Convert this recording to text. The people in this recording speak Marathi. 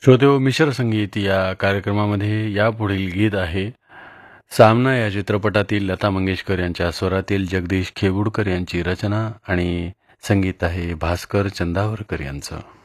श्रोतेहो, मिश्र संगीत या कार्यक्रमामध्ये यापुढील गीत आहे सामना या चित्रपटातील लता मंगेशकर यांच्या स्वरातील जगदीश खेबुडकर यांची रचना आणि संगीत आहे भास्कर चंदावरकर यांचं.